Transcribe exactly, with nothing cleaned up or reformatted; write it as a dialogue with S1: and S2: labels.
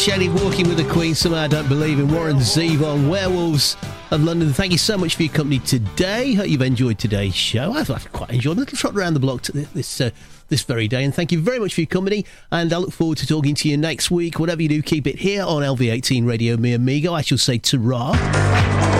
S1: Shelley walking with the Queen, somehow I don't believe in. Warren Zevon, Werewolves of London. Thank you so much for your company today. Hope you've enjoyed today's show. I've, I've quite enjoyed a little trot around the block to this uh, this very day, and thank you very much for your company, and I look forward to talking to you next week. Whatever you do, keep it here on L V eighteen Radio, me amigo. I shall say ta-ra.